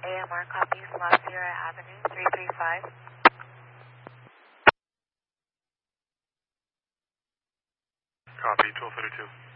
AMR copies La Sierra Avenue 335. Copy, 1232.